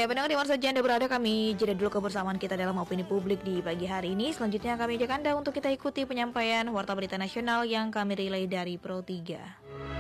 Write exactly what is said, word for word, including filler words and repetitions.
pendengar di mana saja Anda berada, kami jeda dulu kebersamaan kita dalam opini publik di pagi hari ini. Selanjutnya kami ajak Anda untuk kita ikuti penyampaian Warta Berita Nasional yang kami relay dari Pro tiga.